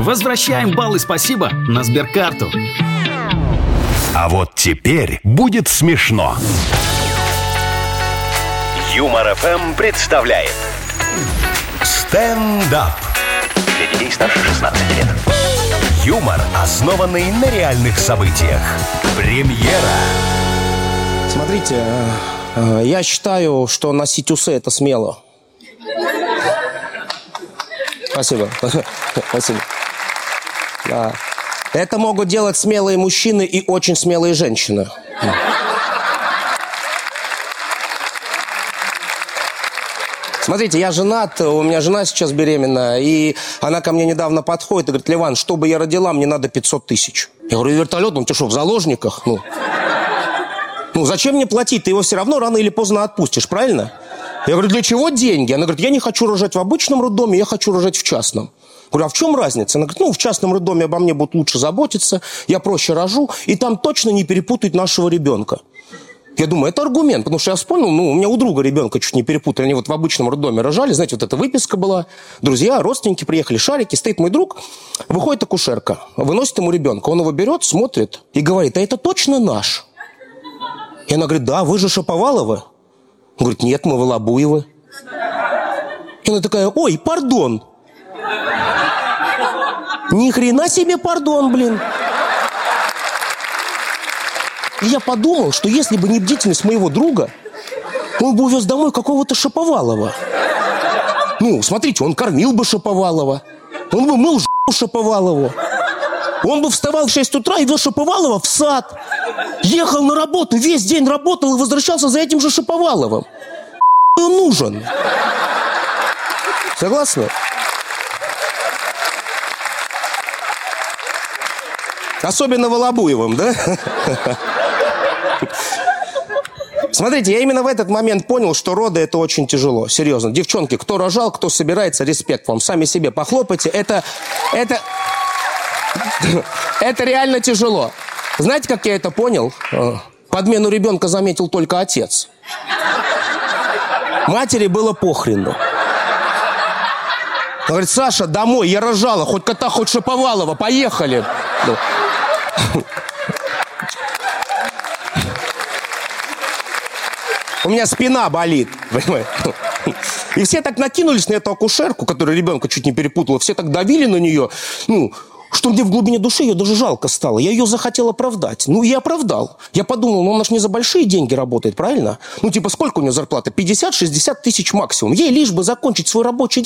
Возвращаем баллы спасибо на Сберкарту. А вот теперь будет смешно. Юмор ФМ представляет стендап. Для детей старше 16 лет. Юмор, основанный на реальных событиях. Премьера. Смотрите, я считаю, что носить усы – это смело. Спасибо. Спасибо. Да. Это могут делать смелые мужчины и очень смелые женщины. Смотрите, я женат, у меня жена сейчас беременна, и она ко мне недавно подходит и говорит: Леван, чтобы я родила, мне надо 500 тысяч. Я говорю: вертолет, он ты что, в заложниках? Ну, зачем мне платить? Ты его все равно рано или поздно отпустишь, правильно? Я говорю: для чего деньги? Она говорит: я не хочу рожать в обычном роддоме, я хочу рожать в частном. Я говорю: а в чем разница? Она говорит: в частном роддоме обо мне будут лучше заботиться, я проще рожу, и там точно не перепутают нашего ребенка. Я думаю, это аргумент, потому что я вспомнил, у меня у друга ребенка чуть не перепутали, они вот в обычном роддоме рожали, знаете, вот эта выписка была, друзья, родственники приехали, шарики, стоит мой друг, выходит акушерка, выносит ему ребенка, он его берет, смотрит и говорит: а это точно наш? И она говорит: да, вы же Шаповаловы. Он говорит: нет, мы Волобуевы. И она такая: ой, пардон. Ни хрена себе пардон, блин. И я подумал, что если бы не бдительность моего друга, он бы увез домой какого-то Шаповалова. Смотрите, он кормил бы Шаповалова, он бы мыл Шаповалову, он бы вставал в 6 утра и вез Шаповалова в сад, ехал на работу, весь день работал и возвращался за этим же Шаповаловым. Он нужен. Согласны? Особенно Волобуевым, да? Смотрите, я именно в этот момент понял, что роды – это очень тяжело. Серьезно. Девчонки, кто рожал, кто собирается, респект вам. Сами себе похлопайте. Это реально тяжело. Знаете, как я это понял? Подмену ребенка заметил только отец. Матери было похрену. Она говорит: Саша, домой, я рожала. Хоть кота, хоть Шаповалова. Поехали. У меня спина болит, понимаете? И все так накинулись на эту акушерку, которая ребенка чуть не перепутала. Все так давили на нее, что мне в глубине души ее даже жалко стало. Я ее захотел оправдать. И оправдал. Я подумал, она же не за большие деньги работает, правильно? Сколько у нее зарплата? 50-60 тысяч максимум. Ей лишь бы закончить свой рабочий день.